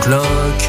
cloque.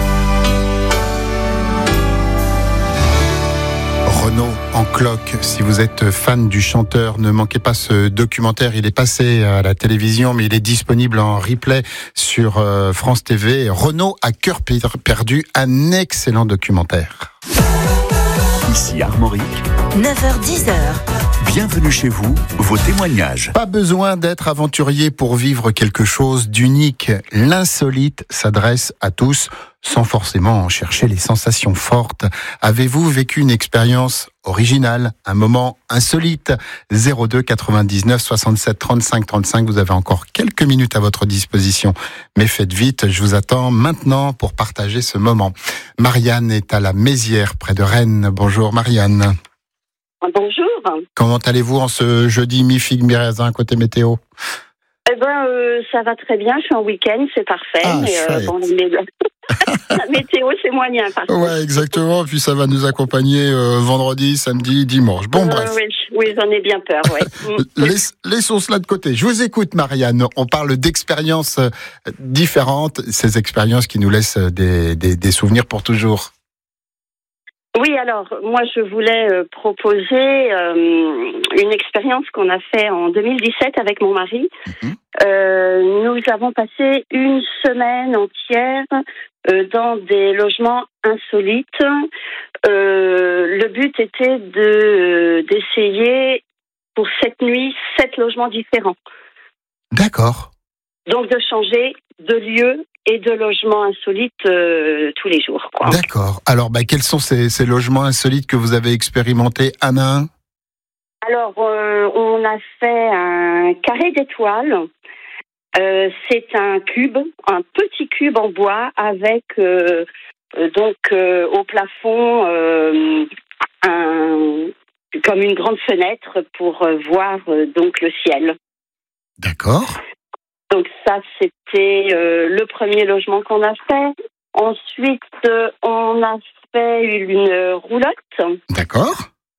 Renaud en cloque. Si vous êtes fan du chanteur, ne manquez pas ce documentaire. Il est passé à la télévision, mais il est disponible en replay sur France TV. Renaud à cœur perdu, un excellent documentaire. Ici Armorique, 9h-10h. bienvenue chez vous, vos témoignages. Pas besoin d'être aventurier pour vivre quelque chose d'unique. L'insolite s'adresse à tous, sans forcément chercher les sensations fortes. Avez-vous vécu une expérience originale, un moment insolite? 02 99 67 35 35, vous avez encore quelques minutes à votre disposition. Mais faites vite, je vous attends maintenant pour partager ce moment. Marianne est à la Mézières, près de Rennes. Bonjour Marianne. Bonjour. Comment allez-vous en ce jeudi mi-figue, mi-raisin côté météo? Ça va très bien, je suis en week-end, c'est parfait. Ah, La météo, c'est moyen, par contre. Ouais, exactement. Puis ça va nous accompagner vendredi, samedi, dimanche. Bon, bref. Oui, j'en ai bien peur, ouais. Laissons cela de côté. Je vous écoute, Marianne. On parle d'expériences différentes, ces expériences qui nous laissent des souvenirs pour toujours. Oui, alors, moi, je voulais proposer une expérience qu'on a fait en 2017 avec mon mari. Nous avons passé une semaine entière dans des logements insolites. Le but était d'essayer pour cette nuit 7 logements différents. D'accord. Donc de changer de lieu et de logements insolites tous les jours, quoi. D'accord. Alors, quels sont ces logements insolites que vous avez expérimentés un à un? Alors, on a fait un carré d'étoiles. C'est un cube, un petit cube en bois avec au plafond comme une grande fenêtre pour voir donc le ciel. D'accord. Donc ça, c'était le premier logement qu'on a fait. Ensuite, on a fait une roulotte. D'accord.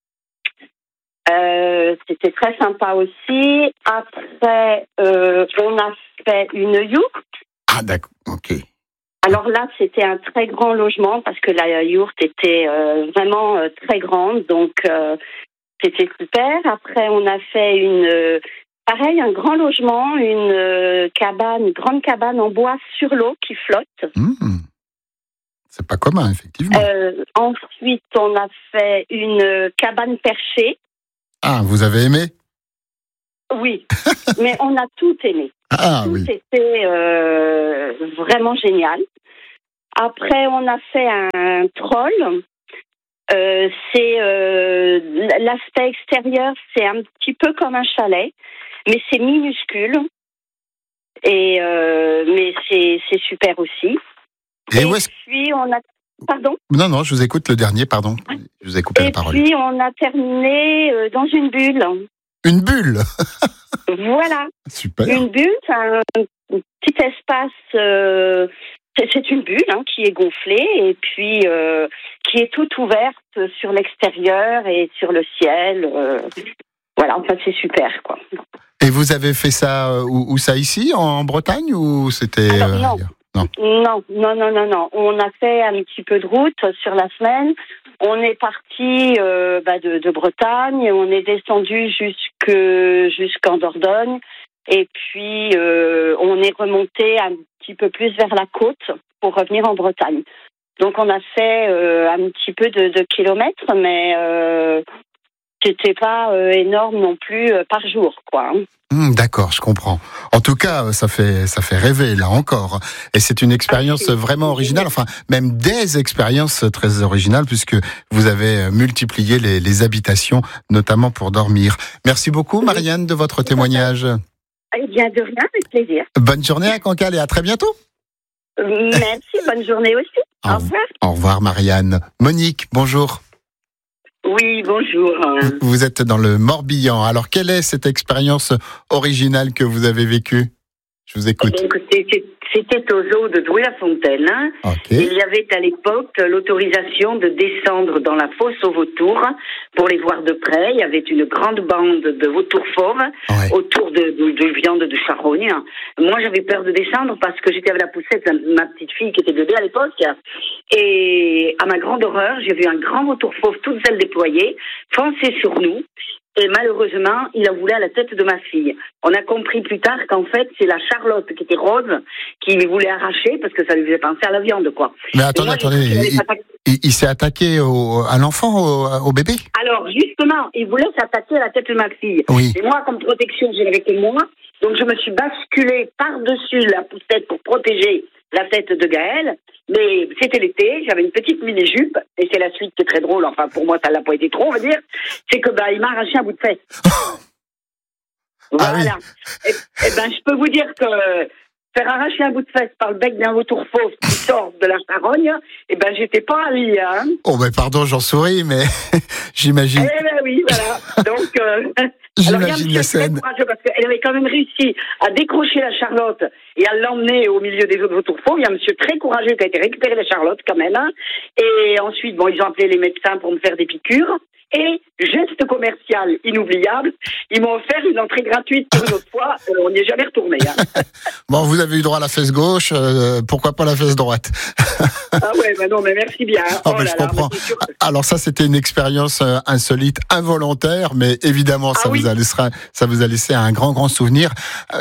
C'était très sympa aussi. Après, on a fait une yourte. Ah, d'accord, ok. Alors là, c'était un très grand logement parce que la yourte était vraiment très grande, donc c'était super. Après, on a fait pareil, un grand logement, une grande cabane en bois sur l'eau qui flotte. C'est pas commun, effectivement. Ensuite, on a fait une cabane perchée. Ah, vous avez aimé? Oui, mais on a tout aimé. Ah, tout oui. était vraiment génial. Après, on a fait un troll. C'est l'aspect extérieur, c'est un petit peu comme un chalet, mais c'est minuscule. Mais c'est super aussi. Et puis on a... Pardon? Non, je vous écoute, le dernier, pardon. Je vous ai coupé la parole. Et puis on a terminé dans une bulle. Une bulle? Voilà. Super. Une bulle, c'est un petit espace... c'est une bulle qui est gonflée et puis qui est toute ouverte sur l'extérieur et sur le ciel. Voilà, enfin c'est super, quoi. Et vous avez fait ça où ça, ici, en Bretagne, ou c'était... Non. On a fait un petit peu de route sur la semaine. On est parti de Bretagne, on est descendu jusqu'en Dordogne, et puis on est remonté un petit peu plus vers la côte pour revenir en Bretagne. Donc on a fait un petit peu de kilomètres, mais c'était pas énorme non plus par jour, quoi. D'accord, je comprends. En tout cas, ça fait rêver, là encore. Et c'est une expérience vraiment originale, enfin, même des expériences très originales, puisque vous avez multiplié les habitations, notamment pour dormir. Merci beaucoup, Marianne, de votre témoignage. Eh bien, de rien, avec plaisir. Bonne journée à Cancale et à très bientôt. Merci, bonne journée aussi. Au revoir. Au revoir, Marianne. Monique, bonjour. Oui, bonjour. Vous êtes dans le Morbihan. Alors, quelle est cette expérience originale que vous avez vécue? Je vous écoute. Écoutez, c'était au zoo de Douai-la-Fontaine. Hein. Ok. Il y avait à l'époque l'autorisation de descendre dans la fosse aux vautours pour les voir de près. Il y avait une grande bande de vautours fauves autour de viande de charogne. Moi, j'avais peur de descendre parce que j'étais avec la poussette, ma petite fille qui était bébé à l'époque. Et à ma grande horreur, j'ai vu un grand vautour fauve, toutes ailes déployées, foncer sur nous. Et malheureusement, il en voulait à la tête de ma fille. On a compris plus tard qu'en fait, c'est la Charlotte qui était rose qui voulait arracher parce que ça lui faisait penser à la viande, quoi. Mais attendez, il s'est attaqué à l'enfant, au bébé? Alors, justement, il voulait s'attaquer à la tête de ma fille. Oui. Et moi, comme protection, je n'avais que moi. Donc, je me suis basculée par-dessus la poussette pour protéger la tête de Gaël. Mais c'était l'été, j'avais une petite mini-jupe, et c'est la suite qui est très drôle, enfin pour moi ça l'a pas été trop, on va dire, c'est que il m'a arraché un bout de fesse. Voilà. Oui. Et je peux vous dire que faire arracher un bout de fesse par le bec d'un vautour fauve qui sort de la charogne, j'étais pas ravie, hein. Oh pardon, j'en souris, mais j'imagine. Oui, voilà. Donc j'imagine la scène. Parce qu'elle avait quand même réussi à décrocher la Charlotte et à l'emmener au milieu des autres vautours fauves. Il y a un monsieur très courageux qui a été récupérer la Charlotte quand même. Hein. Et ensuite, ils ont appelé les médecins pour me faire des piqûres. Et, geste commercial inoubliable, ils m'ont offert une entrée gratuite pour une autre fois. On n'y est jamais retourné. Hein. Bon, vous avez eu droit à la fesse gauche, pourquoi pas la fesse droite? Non, mais merci bien. Je comprends. Alors ça, c'était une expérience insolite, involontaire, mais évidemment, ça vous a laissé un grand souvenir.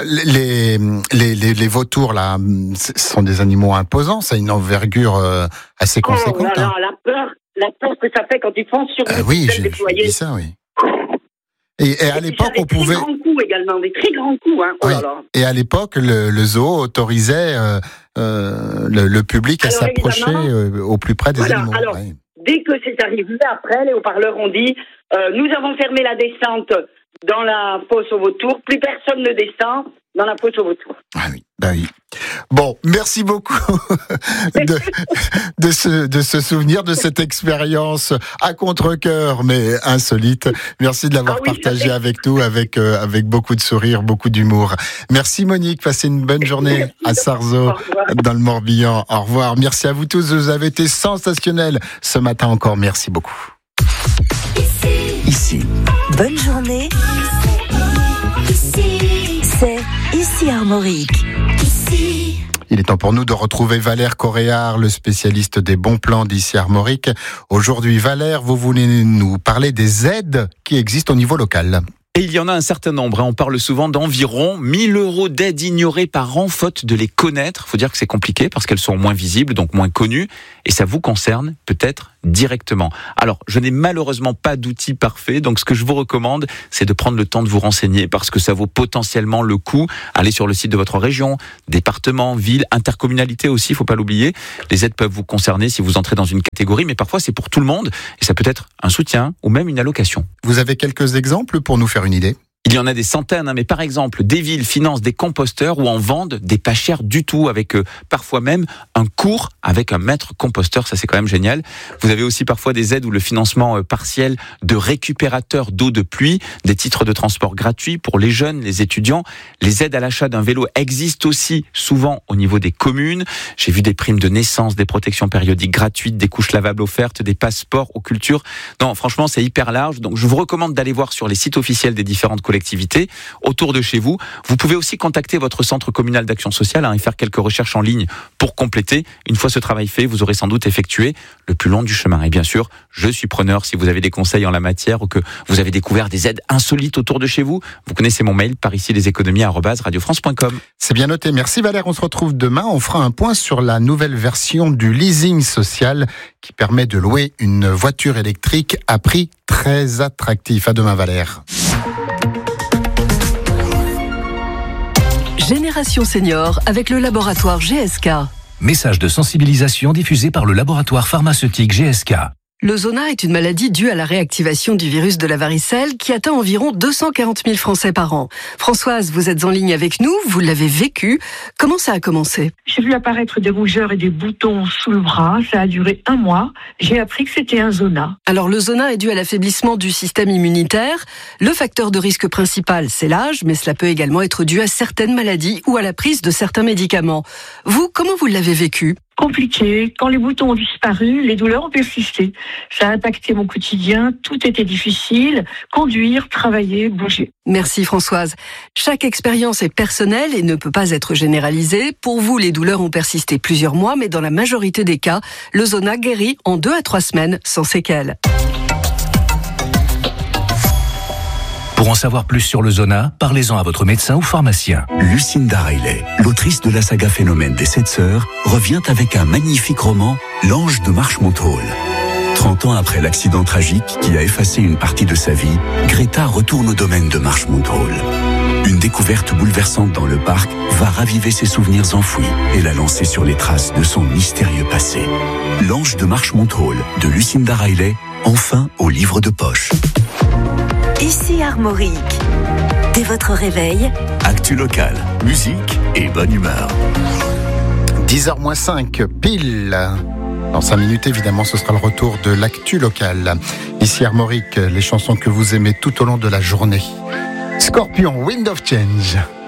Les vautours, là, ce sont des animaux imposants, ça a une envergure assez conséquente. La peur que ça fait quand ils foncent sur une poussette déployée. Dit ça, oui. Et à l'époque, on pouvait... Des très grands coups également, des très grands coups. Hein. Oui. Et à l'époque, le zoo autorisait le public à s'approcher au plus près des animaux. Alors, dès que c'est arrivé, après, les haut-parleurs ont dit nous avons fermé la descente dans la fosse aux vautours, plus personne ne descend dans la fosse aux vautours. Ah oui, oui. Bon, merci beaucoup de ce souvenir, de cette expérience à contre-cœur, mais insolite. Merci de l'avoir partagé avec nous, avec beaucoup de sourire, beaucoup d'humour. Merci Monique, passez une bonne journée à Sarzeau, dans le Morbihan. Au revoir. Merci à vous tous, vous avez été sensationnels ce matin encore. Merci beaucoup. Ici. Bonne journée. C'est ici Armorique. Il est temps pour nous de retrouver Valère Coréard, le spécialiste des bons plans d'ici Armorique. Aujourd'hui, Valère, vous voulez nous parler des aides qui existent au niveau local. Et il y en a un certain nombre. On parle souvent d'environ 1000 € d'aides ignorées par an, faute de les connaître. Il faut dire que c'est compliqué parce qu'elles sont moins visibles, donc moins connues. Et ça vous concerne peut-être directement. Alors, je n'ai malheureusement pas d'outils parfaits. Donc, ce que je vous recommande, c'est de prendre le temps de vous renseigner parce que ça vaut potentiellement le coup. Allez sur le site de votre région, département, ville, intercommunalité aussi, il ne faut pas l'oublier. Les aides peuvent vous concerner si vous entrez dans une catégorie, mais parfois c'est pour tout le monde. Et ça peut être un soutien ou même une allocation. Vous avez quelques exemples pour nous faire une idée ? Il y en a des centaines, mais par exemple, des villes financent des composteurs ou en vendent des pas chers du tout, avec parfois même un cours avec un maître composteur, ça c'est quand même génial. Vous avez aussi parfois des aides ou le financement partiel de récupérateurs d'eau de pluie, des titres de transport gratuits pour les jeunes, les étudiants. Les aides à l'achat d'un vélo existent aussi souvent au niveau des communes. J'ai vu des primes de naissance, des protections périodiques gratuites, des couches lavables offertes, des passeports aux cultures. Non, franchement, c'est hyper large. Donc je vous recommande d'aller voir sur les sites officiels des différentes collectivités autour de chez vous. Vous pouvez aussi contacter votre centre communal d'action sociale et faire quelques recherches en ligne pour compléter. Une fois ce travail fait, vous aurez sans doute effectué le plus long du chemin. Et bien sûr, je suis preneur si vous avez des conseils en la matière ou que vous avez découvert des aides insolites autour de chez vous. Vous connaissez mon mail par ici leséconomies@radiofrance.com. C'est bien noté. Merci Valère. On se retrouve demain. On fera un point sur la nouvelle version du leasing social qui permet de louer une voiture électrique à prix très attractif. À demain Valère. Génération Senior avec le laboratoire GSK. Message de sensibilisation diffusé par le laboratoire pharmaceutique GSK. Le zona est une maladie due à la réactivation du virus de la varicelle qui atteint environ 240 000 Français par an. Françoise, vous êtes en ligne avec nous, vous l'avez vécu. Comment ça a commencé ? J'ai vu apparaître des rougeurs et des boutons sous le bras. Ça a duré 1 mois. J'ai appris que c'était un zona. Alors le zona est dû à l'affaiblissement du système immunitaire. Le facteur de risque principal, c'est l'âge, mais cela peut également être dû à certaines maladies ou à la prise de certains médicaments. Vous, comment vous l'avez vécu ? Compliqué. Quand les boutons ont disparu, les douleurs ont persisté. Ça a impacté mon quotidien. Tout était difficile. Conduire, travailler, bouger. Merci Françoise. Chaque expérience est personnelle et ne peut pas être généralisée. Pour vous, les douleurs ont persisté plusieurs mois, mais dans la majorité des cas, le zona guérit en 2 à 3 semaines sans séquelles. Pour en savoir plus sur le zona, parlez-en à votre médecin ou pharmacien. Lucinda Riley, l'autrice de la saga Phénomène des 7 sœurs, revient avec un magnifique roman, L'Ange de Marchmont Hall. 30 ans après l'accident tragique qui a effacé une partie de sa vie, Greta retourne au domaine de Marchmont Hall. Une découverte bouleversante dans le parc va raviver ses souvenirs enfouis et la lancer sur les traces de son mystérieux passé. L'Ange de Marchmont Hall de Lucinda Riley, enfin au livre de poche. Ici Armorique. Dès votre réveil, Actu locale, musique et bonne humeur. 10h-5 pile. Dans 5 minutes, évidemment, ce sera le retour de l'actu locale. Ici Armorique, les chansons que vous aimez tout au long de la journée. Scorpion, Wind of Change.